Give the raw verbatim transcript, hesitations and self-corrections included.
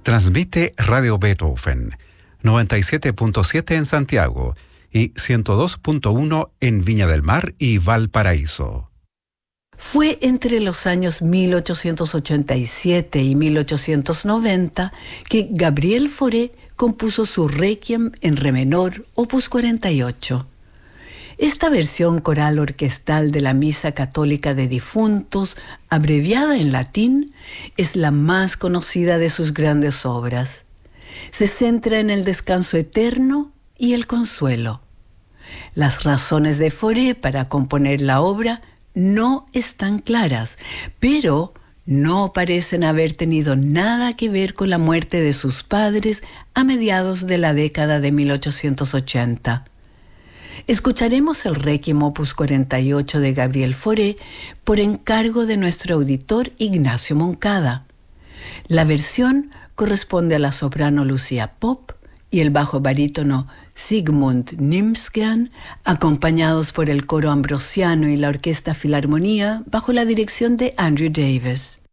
Transmite Radio Beethoven, noventa y siete punto siete en Santiago y ciento dos punto uno en Viña del Mar y Valparaíso. Fue entre los años mil ochocientos ochenta y siete y mil ochocientos noventa que Gabriel Fauré compuso su Requiem en re menor, opus cuarenta y ocho. Esta versión coral orquestal de la Misa Católica de Difuntos, abreviada en latín, es la más conocida de sus grandes obras. Se centra en el descanso eterno y el consuelo. Las razones de Fauré para componer la obra no están claras, pero no parecen haber tenido nada que ver con la muerte de sus padres a mediados de la década de mil ochocientos ochenta. Escucharemos el Requiem opus cuarenta y ocho de Gabriel Fauré por encargo de nuestro auditor Ignacio Moncada. La versión corresponde a la soprano Lucía Pop y el bajo barítono Sigmund Nimsgan, acompañados por el coro ambrosiano y la orquesta Filarmonía bajo la dirección de Andrew Davis.